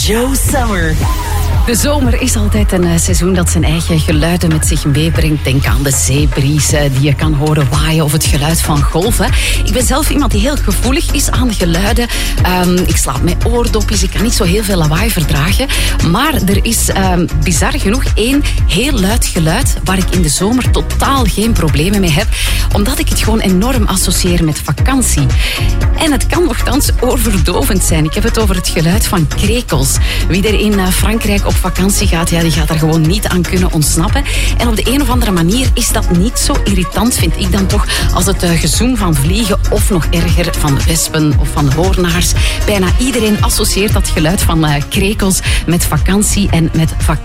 Joe Summer. De zomer is altijd een seizoen dat zijn eigen geluiden met zich meebrengt. Denk aan de zeebries die je kan horen waaien of het geluid van golven. Ik ben zelf iemand die heel gevoelig is aan geluiden. Ik slaap met oordopjes, ik kan niet zo heel veel lawaai verdragen. Maar er is bizar genoeg één heel luid geluid waar ik in de zomer totaal geen problemen mee heb. Omdat ik het gewoon enorm associeer met vakantie. En het kan nogthans oorverdovend zijn. Ik heb het over het geluid van krekels. Wie er in Frankrijk op vakantie gaat, ja, die gaat er gewoon niet aan kunnen ontsnappen. En op de een of andere manier is dat niet zo irritant, vind ik dan toch, als het gezoem van vliegen of nog erger van wespen of van hoornaars. Bijna iedereen associeert dat geluid van krekels met vakantie en met vakantie.